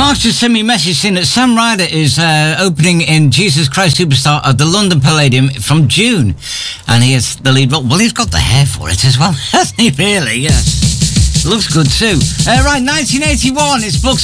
Mark's just sent me a message saying that Sam Ryder is opening in Jesus Christ Superstar at the London Palladium from June. And he is the lead role. Well, he's got the hair for it as well, hasn't he, really? Yeah. Looks good too. Right, 1981, it's booked